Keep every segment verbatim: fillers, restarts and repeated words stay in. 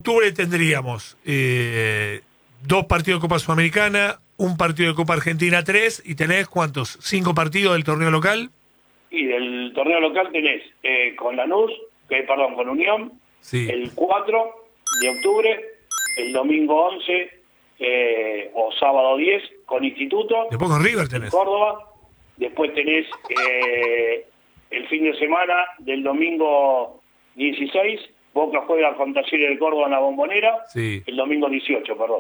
octubre tendríamos eh, dos partidos de Copa Sudamericana, un partido de Copa Argentina tres, y tenés ¿cuántos? ¿Cinco partidos del torneo local? Y del torneo local tenés eh, con Lanús, que perdón, con Unión, Sí. el cuatro de octubre, el domingo once eh, o sábado diez con Instituto, Después con River tenés. Córdoba, después tenés eh, el fin de semana del domingo dieciséis, Boca juega con Talleres de Córdoba en la Bombonera, Sí. el domingo dieciocho, perdón.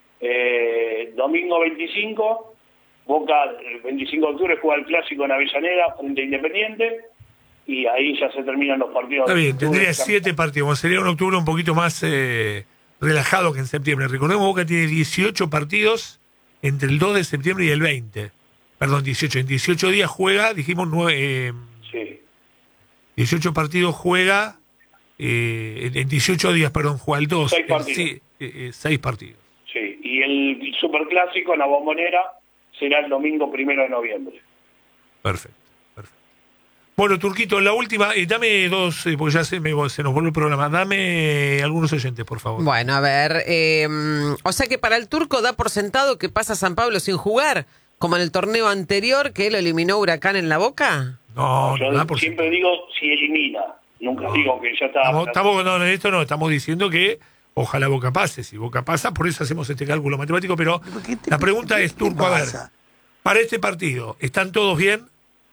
Eh, domingo veinticinco, Boca, el veinticinco de octubre juega el clásico en Avellaneda frente a Independiente, y ahí ya se terminan los partidos. Está bien, de octubre. tendría siete partidos. Sería un octubre un poquito más eh, relajado que en septiembre. Recordemos que Boca tiene dieciocho partidos entre el dos de septiembre y el veinte. Perdón, dieciocho. En dieciocho días juega, dijimos nueve, eh, Sí. dieciocho partidos juega, eh, en dieciocho días, perdón, juega el dos. Seis partidos. Sí, eh, eh, seis partidos. Sí, y el superclásico en la Bombonera será el domingo primero de noviembre. Perfecto, perfecto. Bueno, Turquito, la última, eh, dame dos, eh, porque ya se, me, se nos volvió el programa, dame algunos oyentes, por favor. Bueno, a ver, eh, o sea que para el turco da por sentado que pasa San Pablo sin jugar, como en el torneo anterior que él eliminó Huracán en La Boca. No, Yo no da por siempre sentado. digo si elimina, nunca No. digo que ya está. Estamos, estamos- no, no, esto no, estamos diciendo que ojalá Boca pase. Si Boca pasa, por eso hacemos este cálculo matemático, pero la pregunta es, Turco, a ver, para este partido, ¿están todos bien?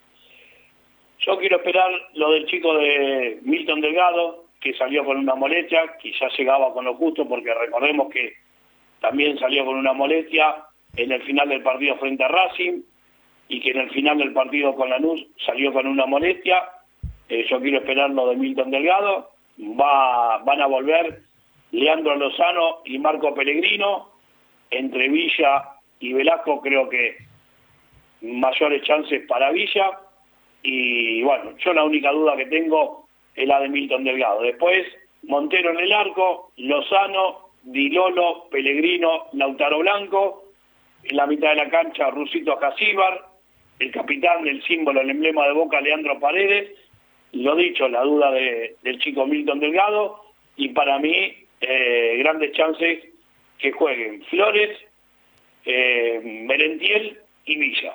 Yo quiero esperar lo del chico de Milton Delgado, que salió con una molestia, que ya llegaba con lo justo, porque recordemos que también salió con una molestia en el final del partido frente a Racing, y que en el final del partido con Lanús salió con una molestia. Eh, yo quiero esperar lo de Milton Delgado. Va, van a volver Leandro Lozano y Marco Pellegrino. Entre Villa y Velasco creo que mayores chances para Villa. Y bueno, yo la única duda que tengo es la de Milton Delgado. Después, Montero en el arco, Lozano, Di Lolo, Pellegrino, Lautaro Blanco. En la mitad de la cancha, Rusito Acasíbar, el capitán, el símbolo, el emblema de Boca, Leandro Paredes. Lo dicho, la duda de, del chico Milton Delgado. Y para mí, eh, grandes chances que jueguen Flores, eh, Merentiel y Villa.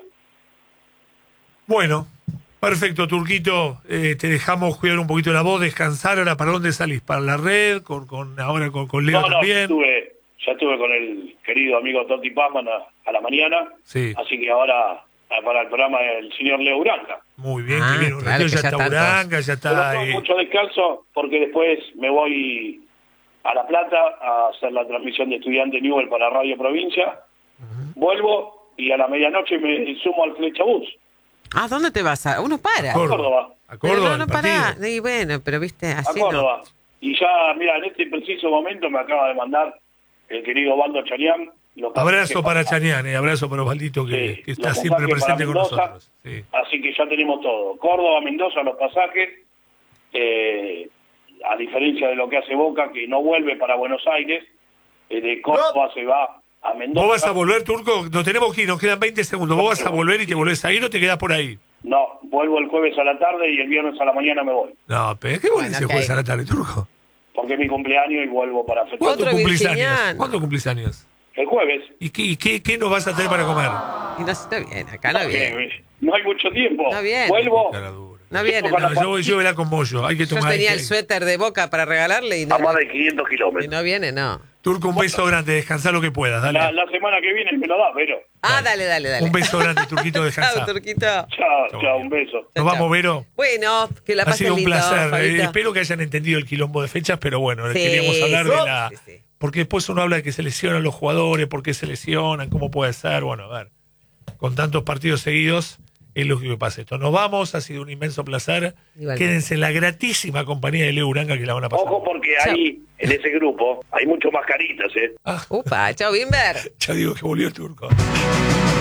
Bueno, perfecto, Turquito. Eh, te dejamos cuidar un poquito la voz, descansar. Ahora, ¿para dónde salís? ¿Para la red? ¿Con, con ahora con, con Leo No, no, también? estuve, ya estuve con el querido amigo Toti Pazman a, a la mañana. Sí. Así que ahora, para el programa del señor Leo Uranga. Muy bien, Ah, que viene un claro, ratito, que ya ya está están Uranga, ya Pero está... con eh, mucho descanso, porque después me voy a La Plata a hacer la transmisión de Estudiante Newell para Radio Provincia. Vuelvo y a la medianoche me sumo al Flechabús. Ah, ¿dónde te vas? A? Uno para. a Córdoba. Córdoba. A Pero Córdoba, no, no el partido. pará. Y bueno, pero viste, A así Córdoba. no. Y ya, mira, en este preciso momento me acaba de mandar el querido Baldo Charián. los Abrazo pasajes para Chanián, eh, abrazo para Osvaldito, que, Sí, que está los siempre pasajes para presente con Mendoza. nosotros. Sí. Así que ya tenemos todo. Córdoba, Mendoza, los pasajes. Eh, a diferencia de lo que hace Boca, que no vuelve para Buenos Aires, eh, de Córdoba se va a Mendoza. ¿Vos vas a volver, Turco? Nos tenemos que ir, nos quedan veinte segundos. ¿Vos vas a volver y te volvés a ir o te quedás por ahí? No, vuelvo el jueves a la tarde y el viernes a la mañana me voy. No, pero ¿qué volvés Bueno, el ok. jueves a la tarde, Turco? Porque es mi cumpleaños y vuelvo para ¿Cuándo festejar. Otro cumplís años? virginiano. ¿Cuándo cumplís años? El jueves. ¿Y qué, y qué, qué nos vas a tener para comer? Y no está bien, acá no viene. Eh, no hay mucho tiempo. No viene. Vuelvo Cara dura. No viene. Con la No, yo voy yo verá con bollo. Hay que Yo tomar. tenía hay el que- suéter de Boca para regalarle y no, a más de quinientos y kilómetros. no viene, no. Turco, un beso grande. Descansá lo que puedas. Dale. La, la semana que viene me lo da, pero. Ah, dale, dale, dale. Un beso grande, Turquito. Descansá. Chao, Turquito. Chao, Chao, chao, amigo. un beso. Nos Chao, vamos, chao. Vero. Bueno, que la Ha pasen sido un lindo, placer. Fabito. Eh, espero que hayan entendido el quilombo de fechas, pero bueno, Sí, queríamos hablar de la... sí, sí. Porque después uno habla de que se lesionan los jugadores, por qué se lesionan, cómo puede ser. Bueno, a ver, con tantos partidos seguidos, es lógico que pase esto. Nos vamos, ha sido un inmenso placer. Igualmente. Quédense en la gratísima compañía de Leo Uranga, que la van a pasar. Ojo porque ahí, en ese grupo, hay mucho mascaritas, ¿eh? Ah, Upa, chao, Bimber. ya digo que volvió el Turco.